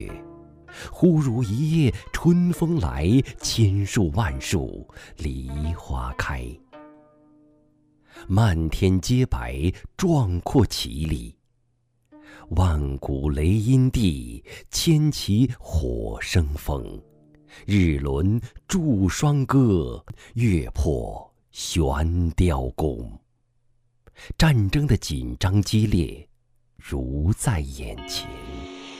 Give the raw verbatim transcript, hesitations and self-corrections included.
忽如一夜春风来，千树万树梨花开。漫天洁白，壮阔绮丽，万古雷音地，千骑火生风。日轮祝双歌，月破悬雕弓。战争的紧张激烈，如在眼前。